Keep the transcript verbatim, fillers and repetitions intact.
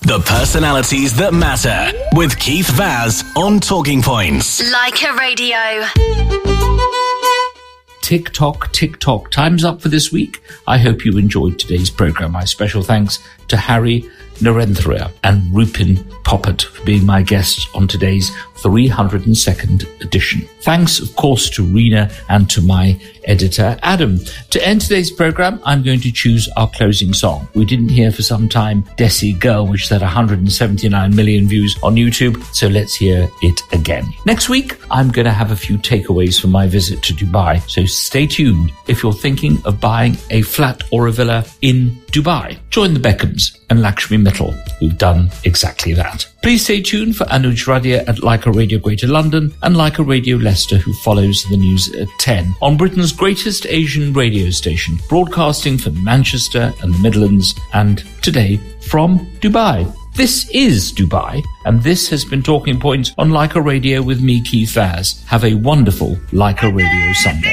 The personalities that matter with Keith Vaz on Talking Points. Leica Radio. Tick tock, tick tock. Time's up for this week. I hope you enjoyed today's programme. My special thanks to Harry Narendra and Rupin Poppet for being my guests on today's three hundred second edition. Thanks, of course, to Rena and to my editor, Adam. To end today's programme, I'm going to choose our closing song. We didn't hear for some time Desi Girl, which had one hundred seventy-nine million views on YouTube, so let's hear it again. Next week, I'm going to have a few takeaways from my visit to Dubai, so stay tuned if you're thinking of buying a flat or a villa in Dubai. Join the Beckhams and Lakshmi Mittal, who've done exactly that. Please stay tuned for Anuj Radia at Leica Radio Greater London and Leica Radio Leicester, who follows the news at ten on Britain's greatest Asian radio station, broadcasting from Manchester and the Midlands, and today from Dubai. This is Dubai, and this has been Talking Points on Leica Radio with me, Keith Vaz. Have a wonderful Leica Radio Sunday.